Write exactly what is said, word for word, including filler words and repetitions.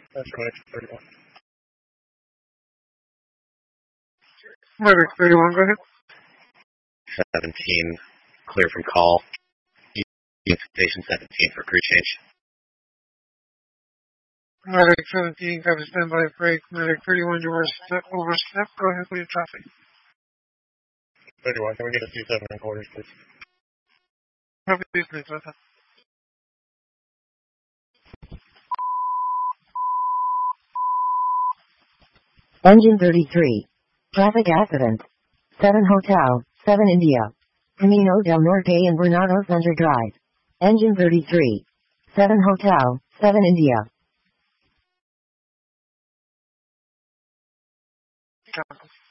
That's correct, thirty-one. Maverick thirty-one, go ahead. seventeen, clear from call. Station seventeen for crew change. Maverick seventeen, copy standby break. Maverick thirty-one, you were step overstep. Go ahead with your traffic. thirty-one, can we get a C seven in quarters, please? Copy, please, please, go ahead. Engine thirty-three. Traffic accident. seven Hotel, seven India. Camino del Norte and Bernardo Center Drive. Engine thirty-three. seven Hotel, seven India. Copy.